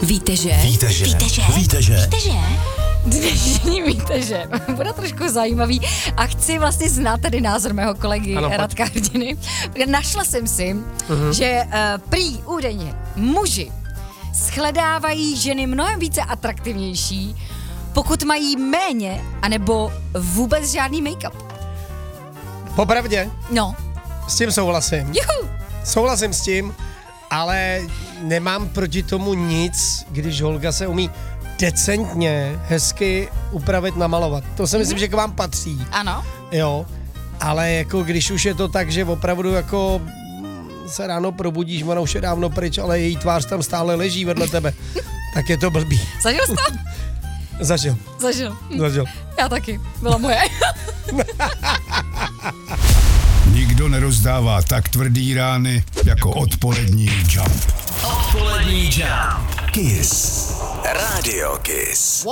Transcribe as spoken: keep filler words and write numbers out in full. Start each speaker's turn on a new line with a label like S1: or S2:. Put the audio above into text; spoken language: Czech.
S1: Víte, že?
S2: Víte, že?
S1: Víte, že?
S2: Víte, že?
S1: Víte, že?
S3: Dnešní víte, že bude trošku zajímavý a chci vlastně znát tedy názor mého kolegy
S4: ano,
S3: Radka Hrdiny. Našla jsem si, uh-huh. že uh, prý údajně muži shledávají ženy mnohem více atraktivnější, pokud mají méně anebo vůbec žádný make-up.
S4: Popravdě,
S3: No.
S4: s tím souhlasím.
S3: Juhu.
S4: Souhlasím s tím, ale nemám proti tomu nic, když holka se umí decentně, hezky upravit, namalovat. To si myslím, mm-hmm. že k vám patří.
S3: Ano.
S4: Jo, ale jako když už je to tak, že opravdu jako se ráno probudíš, ona už je dávno pryč, ale její tvář tam stále leží vedle tebe, tak je to blbý.
S3: Zažil jsi to?
S4: Zažil.
S3: Zažil. Hm.
S4: Zažil.
S3: Já taky. Byla moje.
S5: Nikdo nerozdává tak tvrdý rány jako odpolední Jump.
S2: Odpolední Jump. Kiss. Radio Kiss.